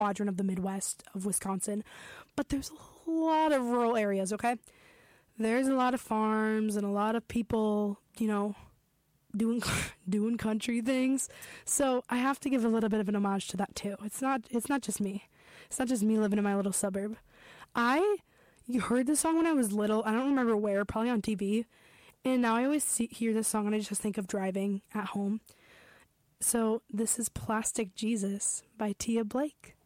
quadrant of the Midwest of Wisconsin, but there's a lot of rural areas, okay? There's a lot of farms and a lot of people, doing doing country things. So I have to give a little bit of an homage to that too. It's not just me. It's not just me living in my little suburb. You heard this song when I was little. I don't remember where, probably on TV. And now I always hear this song and I just think of driving at home. So this is Plastic Jesus by Tia Blake.